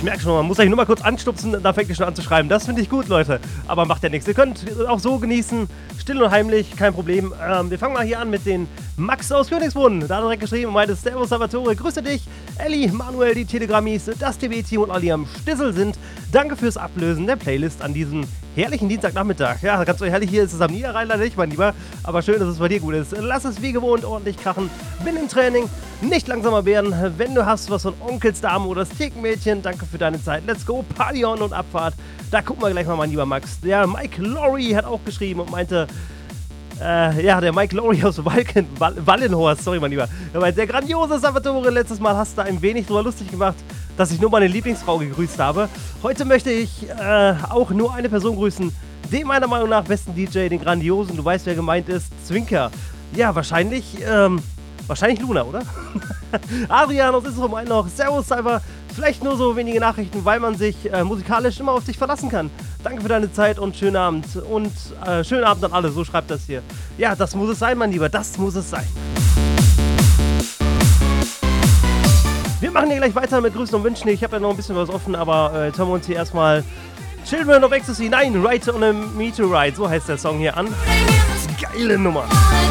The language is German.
Ich merke schon, man muss euch nur mal kurz anstupsen, da fängt ihr schon an zu schreiben. Das finde ich gut, Leute. Aber macht ja nichts. Ihr könnt auch so genießen, still und heimlich, kein Problem. Wir fangen mal hier an mit den Max aus Königsbrunn. Da hat er direkt geschrieben und meinte, Servus Salvatore, grüße dich. Elli, Manuel, die Telegrammis, das TB-Team und Ali am Stissel sind. Danke fürs Ablösen der Playlist an diesem herrlichen Dienstagnachmittag. Ja, ganz so herrlich hier ist es am Niederrhein leider nicht, mein Lieber. Aber schön, dass es bei dir gut ist. Lass es wie gewohnt ordentlich krachen. Bin im Training. Nicht langsamer werden. Wenn du hast was von Onkelsdame oder Steakmädchen, danke für deine Zeit. Let's go. Party on und Abfahrt. Da gucken wir gleich mal, mein lieber Max. Der Mike Laurie hat auch geschrieben und meinte, der Mike Laurie aus Wallenhorst, sorry, mein Lieber. Er meinte, der grandiose Salvatore, letztes Mal hast du ein wenig drüber lustig gemacht, dass ich nur meine Lieblingsfrau gegrüßt habe. Heute möchte ich auch nur eine Person grüßen, den meiner Meinung nach besten DJ, den grandiosen, du weißt, wer gemeint ist, Zwinker. Ja, wahrscheinlich Luna, oder? Adrian aus Israel meint noch, Servus, Cyber, vielleicht nur so wenige Nachrichten, weil man sich musikalisch immer auf dich verlassen kann. Danke für deine Zeit und schönen Abend. Und schönen Abend an alle, so schreibt das hier. Ja, das muss es sein, mein Lieber, das muss es sein. Wir machen hier gleich weiter mit Grüßen und Wünschen. Ich habe ja noch ein bisschen was offen, aber jetzt hören wir uns hier erstmal Children of Ecstasy, nein, Ride on a Meteorite, so heißt der Song hier an. Geile Nummer.